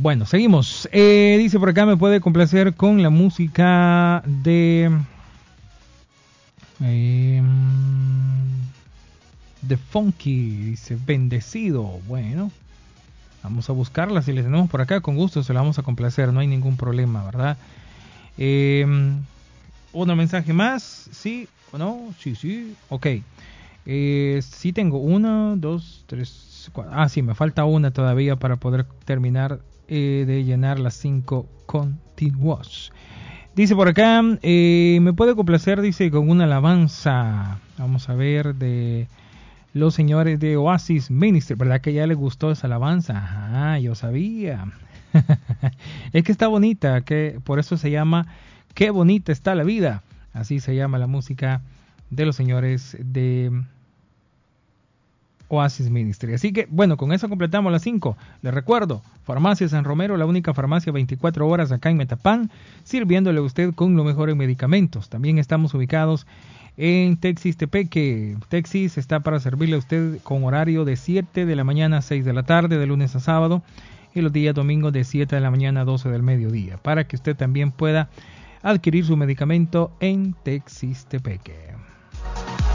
Bueno, seguimos. Dice por acá, me puede complacer con la música de Funky. Dice, bendecido. Bueno, vamos a buscarla. Si le tenemos por acá, con gusto se la vamos a complacer. No hay ningún problema, ¿verdad? ¿Un mensaje más? ¿Sí o no? Sí. Ok. Sí tengo 1, 2, 3, 4. Ah, sí, me falta una todavía para poder terminar de llenar las 5 continuos. Dice por acá, me puede complacer, dice, con una alabanza. Vamos a ver, de los señores de Oasis Ministry. ¿Verdad que ya les gustó esa alabanza? Ajá, yo sabía. Es que está bonita, que por eso se llama Qué bonita está la vida. Así se llama la música de los señores de Oasis Ministry. Así que, bueno, con eso completamos las 5. Les recuerdo, Farmacia San Romero, la única farmacia 24 horas acá en Metapán, sirviéndole a usted con lo mejor en medicamentos. También estamos ubicados en Texistepeque. Texis está para servirle a usted con horario de 7 de la mañana a 6 de la tarde, de lunes a sábado, y los días domingos de 7 de la mañana a 12 del mediodía, para que usted también pueda adquirir su medicamento en Texistepeque.